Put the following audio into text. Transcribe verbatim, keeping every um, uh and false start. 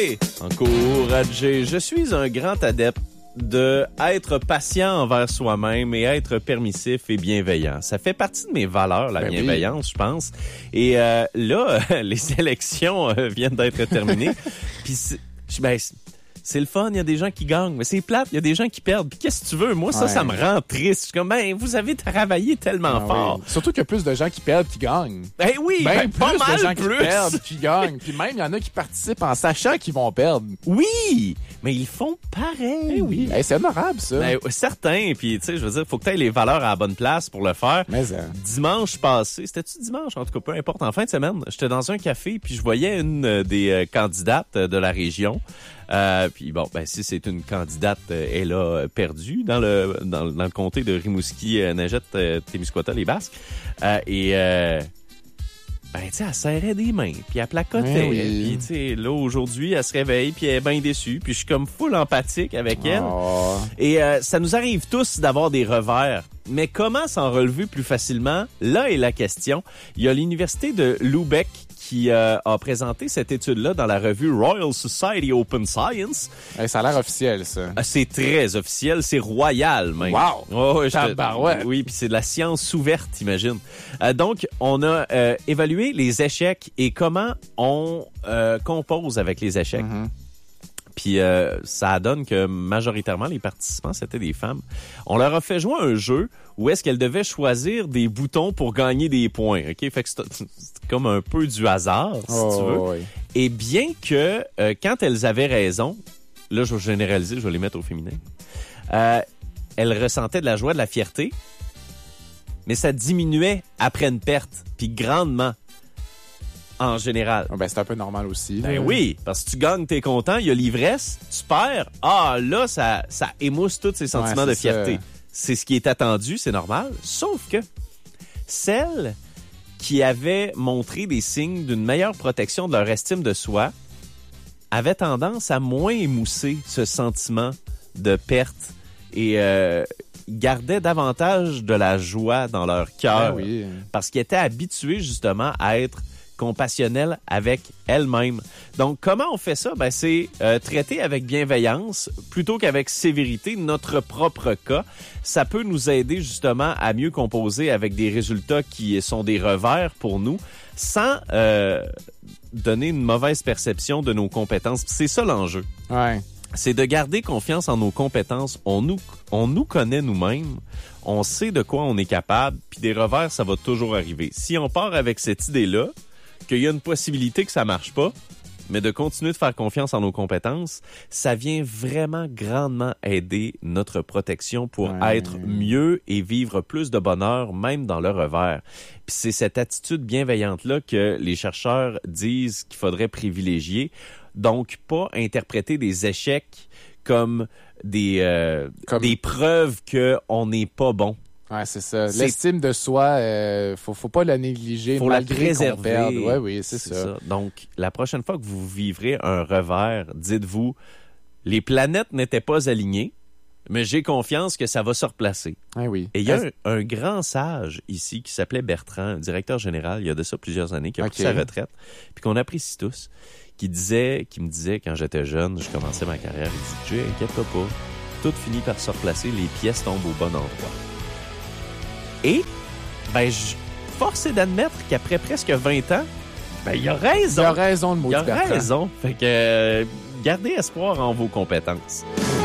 Encourager, encourager. Je suis un grand adepte de être patient envers soi-même et être permissif et bienveillant. Ça fait partie de mes valeurs, la ben bienveillance, oui. je pense. Et euh, là, les élections euh, viennent d'être terminées. Puis, ben, c'est le fun, il y a des gens qui gagnent, mais c'est plate, il y a des gens qui perdent. Puis qu'est-ce que tu veux? Moi, ça, ouais. ça me rend triste. Je suis comme, ben, vous avez travaillé tellement ah, fort. Oui. Surtout qu'il y a plus de gens qui perdent qui gagnent. Ben oui, ben, ben, pas plus mal de gens plus. qui perdent qui gagnent. Puis même, il y en a qui participent en sachant qu'ils vont perdre. Oui, mais ils font pareil. Ben oui, hey, c'est honorable, ça. Ben, certains, puis tu sais, je veux dire, faut que tu aies les valeurs à la bonne place pour le faire. Mais ça. Dimanche passé, c'était-tu dimanche? En tout cas, peu importe, en fin de semaine, j'étais dans un café, puis je voyais une des euh, candidates de la région. Euh, puis bon, ben si c'est une candidate, euh, elle a perdu dans le dans, dans le comté de Rimouski, euh, Najette, euh, Témiscouata, les Basques. Euh, et euh, ben tu sais, elle serrait des mains, puis elle placotait. Oui. Puis tu sais, là aujourd'hui, elle se réveille, puis elle est bien déçue. Puis je suis comme full empathique avec elle. Oh. Et euh, ça nous arrive tous d'avoir des revers. Mais comment s'en relever plus facilement? Là est la question. Il y a l'université de Lübeck qui euh, a présenté cette étude-là dans la revue Royal Society Open Science. Hey, ça a l'air officiel, ça. C'est très officiel, c'est royal même. Wow! Oh, ouais, Tabarouette. Oui, puis c'est de la science ouverte, imagine. Euh, donc, on a euh, évalué les échecs et comment on euh, compose avec les échecs. Mm-hmm. Puis euh, ça donne que majoritairement, les participants, c'était des femmes. On leur a fait jouer un jeu où est-ce qu'elles devaient choisir des boutons pour gagner des points. OK? Fait que c'est, c'est comme un peu du hasard, si oh, tu veux. Oui. Et bien que, euh, quand elles avaient raison, là, je vais généraliser, je vais les mettre au féminin, euh, elles ressentaient de la joie, de la fierté, mais ça diminuait après une perte, puis grandement. En général. Ben, c'est un peu normal aussi. Ben oui, parce que tu gagnes, t'es content, il y a l'ivresse, tu perds, ah là, ça, ça émousse tous ces sentiments ouais, de fierté. Ça. C'est ce qui est attendu, c'est normal. Sauf que celles qui avaient montré des signes d'une meilleure protection de leur estime de soi avaient tendance à moins émousser ce sentiment de perte et euh, gardaient davantage de la joie dans leur cœur. Ben oui. Parce qu'ils étaient habitués justement à être compassionnelle avec elle-même. Donc, comment on fait ça? Ben, c'est euh, traiter avec bienveillance plutôt qu'avec sévérité notre propre cas. Ça peut nous aider justement à mieux composer avec des résultats qui sont des revers pour nous sans euh, donner une mauvaise perception de nos compétences. C'est ça l'enjeu. Ouais. C'est de garder confiance en nos compétences. On nous, on nous connaît nous-mêmes. On sait de quoi on est capable. Puis des revers, ça va toujours arriver. Si on part avec cette idée-là, qu'il y a une possibilité que ça marche pas, mais de continuer de faire confiance en nos compétences, ça vient vraiment grandement aider notre protection pour ouais. être mieux et vivre plus de bonheur, même dans le revers. Puis c'est cette attitude bienveillante-là que les chercheurs disent qu'il faudrait privilégier. Donc, pas interpréter des échecs comme des, euh, comme... des preuves qu'on n'est pas bon. Ouais, c'est ça. C'est... L'estime de soi, euh, faut, faut pas la négliger faut malgré la préserver. qu'on perde. Ouais, oui, c'est, c'est ça. ça. Donc, la prochaine fois que vous vivrez un revers, dites-vous, les planètes n'étaient pas alignées, mais j'ai confiance que ça va se replacer. Ah oui. Et il y a un, un grand sage ici qui s'appelait Bertrand, directeur général, il y a de ça plusieurs années, qui a okay. pris sa retraite, puis qu'on apprécie tous, qui disait, qui me disait quand j'étais jeune, je commençais ma carrière, il dit, inquiète-toi pas, tout finit par se replacer, les pièces tombent au bon endroit. Et, ben, je, force est d'admettre qu'après presque vingt ans, ben, il a raison. Il a raison, le mot Il a Bertrand. raison. Fait que, euh, gardez espoir en vos compétences.